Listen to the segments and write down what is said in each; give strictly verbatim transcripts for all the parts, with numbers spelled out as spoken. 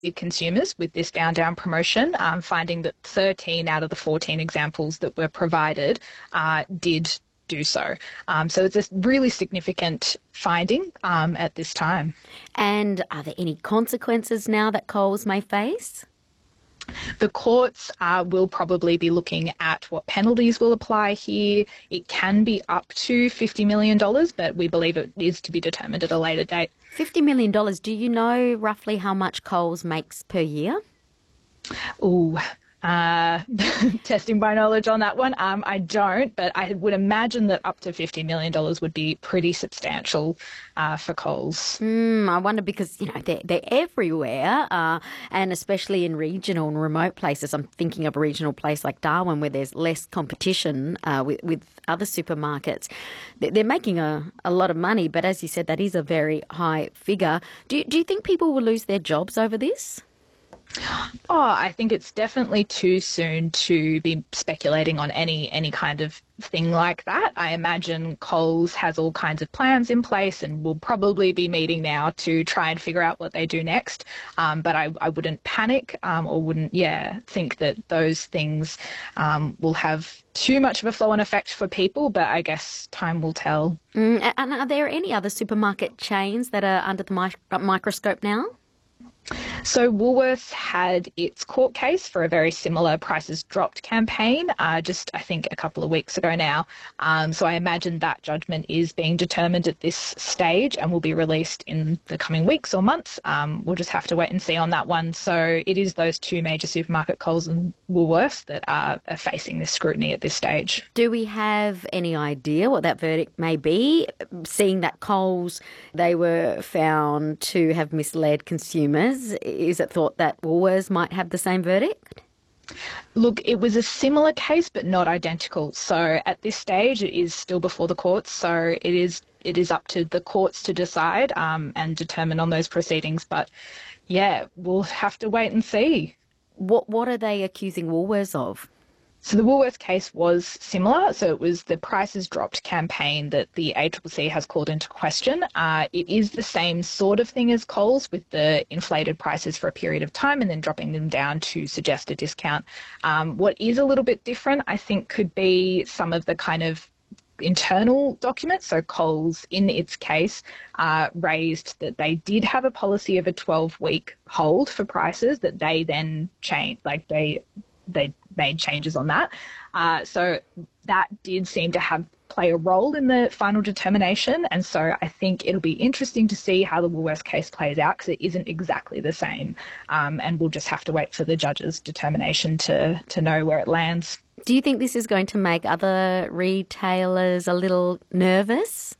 consumers with this down down promotion, um, finding that thirteen out of the fourteen examples that were provided uh, did do so. Um, so it's a really significant finding um, at this time. And are there any consequences now that Coles may face? The courts uh, will probably be looking at what penalties will apply here. It can be up to fifty million dollars, but we believe it is to be determined at a later date. fifty million dollars. Do you know roughly how much Coles makes per year? Ooh, uh, testing my knowledge on that one. Um, I don't, but I would imagine that up to fifty million dollars would be pretty substantial uh, for Coles. Mm, I wonder because, you know, they're, they're everywhere, uh, and especially in regional and remote places. I'm thinking of a regional place like Darwin where there's less competition uh, with, with other supermarkets. They're making a, a lot of money, but as you said, that is a very high figure. Do, do you think people will lose their jobs over this? Oh, I think it's definitely too soon to be speculating on any any kind of thing like that. I imagine Coles has all kinds of plans in place and will probably be meeting now to try and figure out what they do next. Um, but I, I wouldn't panic um, or wouldn't, yeah, think that those things um, will have too much of a flow-on effect for people, but I guess time will tell. Mm, and are there any other supermarket chains that are under the mi- microscope now? So Woolworths had its court case for a very similar Prices Dropped campaign uh, just, I think, a couple of weeks ago now. Um, so I imagine that judgment is being determined at this stage and will be released in the coming weeks or months. Um, we'll just have to wait and see on that one. So it is those two major supermarket, Coles and Woolworths, that are, are facing this scrutiny at this stage. Do we have any idea what that verdict may be? Seeing that Coles, they were found to have misled consumers, is it thought that Woolworths might have the same verdict? Look, it was a similar case but not identical. So at this stage it is still before the courts, so it is it is up to the courts to decide um, and determine on those proceedings. But yeah, we'll have to wait and see. What what are they accusing Woolworths of? So the Woolworths case was similar. So it was the Prices Dropped campaign that the A C C C has called into question. Uh, it is the same sort of thing as Coles, with the inflated prices for a period of time and then dropping them down to suggest a discount. Um, what is a little bit different, I think, could be some of the kind of internal documents. So Coles, in its case, uh, raised that they did have a policy of a twelve-week hold for prices that they then changed, like they they made changes on that. Uh, so that did seem to have play a role in the final determination. And so I think it'll be interesting to see how the Woolworths case plays out, because it isn't exactly the same. Um, and we'll just have to wait for the judge's determination to, to know where it lands. Do you think this is going to make other retailers a little nervous?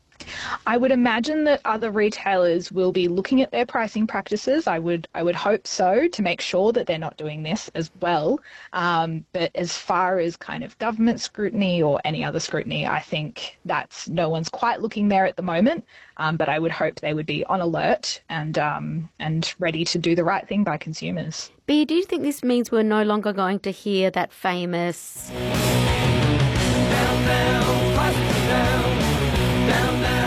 I would imagine that other retailers will be looking at their pricing practices. I would I would hope so, to make sure that they're not doing this as well. Um, but as far as kind of government scrutiny or any other scrutiny, I think that's no one's quite looking there at the moment. Um, but I would hope they would be on alert and um, and ready to do the right thing by consumers. B, do you think this means we're no longer going to hear that famous down, down, prices down, down, down,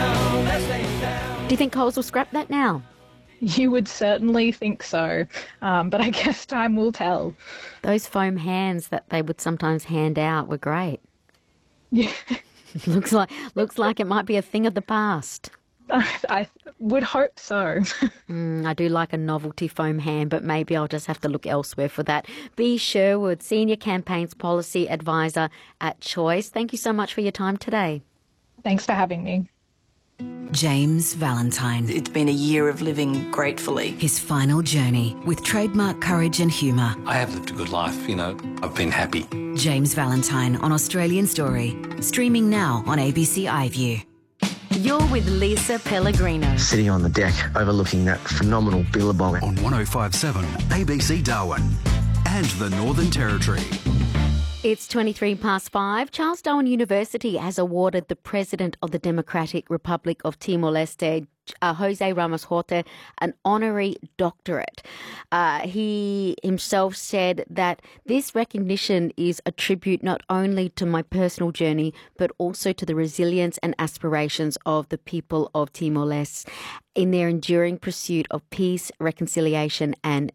do you think Coles will scrap that now? You would certainly think so, um, but I guess time will tell. Those foam hands that they would sometimes hand out were great. Yeah. looks like looks like it might be a thing of the past. I, I would hope so. mm, I do like a novelty foam hand, but maybe I'll just have to look elsewhere for that. B. Sherwood, Senior Campaigns Policy Advisor at Choice. Thank you so much for your time today. Thanks for having me. James Valentine. It's been a year of living gratefully. His final journey with trademark courage and humour. I have lived a good life, you know. I've been happy. James Valentine on Australian Story. Streaming now on A B C iView. You're with Lisa Pellegrino. Sitting on the deck overlooking that phenomenal billabong. On one oh five point seven A B C Darwin and the Northern Territory. It's twenty-three past five. Charles Darwin University has awarded the President of the Democratic Republic of Timor-Leste, uh, Jose Ramos Horta an honorary doctorate. Uh, he himself said that this recognition is a tribute not only to my personal journey, but also to the resilience and aspirations of the people of Timor-Leste in their enduring pursuit of peace, reconciliation and